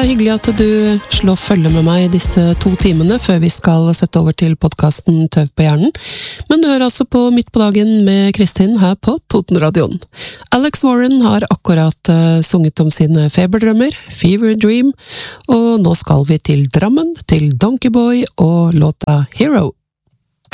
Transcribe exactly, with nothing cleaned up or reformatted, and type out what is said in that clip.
hyggelig at du slår følge med meg disse to timene før vi skal sette over til podcasten Tøv på hjernen. Men du hører altså på Midt på dagen med Kristin her på Totenradioen. Alex Warren har akkurat uh, sunget om sine feberdrømmer, Fever Dream, og nå skal vi til Drammen, til Donkey Boy og låta Hero.